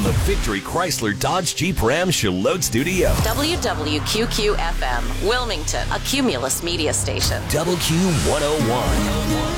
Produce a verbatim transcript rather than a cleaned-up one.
the Victory Chrysler Dodge Jeep Ram Charlotte Studio. W W Q Q F M, Wilmington, a Cumulus media station. W Q one oh one.